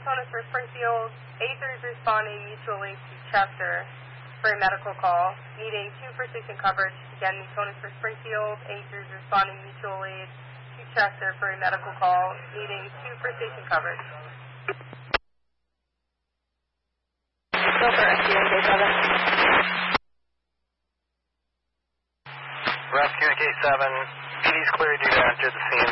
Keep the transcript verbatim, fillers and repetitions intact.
Newtonas for Springfield. A three is responding mutually to Chester for a medical call, needing two for station coverage. Again, Newtonas for Springfield. A three is responding mutually to Chester for a medical call, needing two for station coverage. Silver, S Q N K seven. Rescue K seven, P D's cleared you to enter the scene.